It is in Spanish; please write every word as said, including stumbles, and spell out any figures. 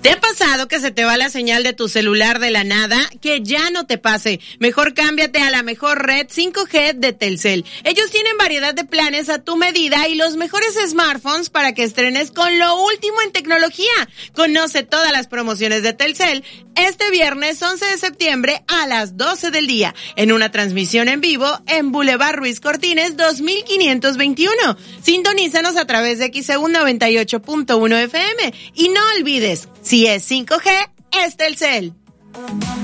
¿Te ha pasado que se te va la señal de tu celular de la nada? Que ya no te pase. Mejor cámbiate a la mejor red cinco G de Telcel. Ellos tienen variedad de planes a tu medida y los mejores smartphones para que estrenes con lo último en tecnología. Conoce todas las promociones de Telcel este viernes once de septiembre a las doce del día en una transmisión en vivo en Boulevard Ruiz Cortines dos mil quinientos veintiuno. Sintonízanos a través de X E U noventa y ocho punto uno F M y no olvides, si es cinco G, es Telcel.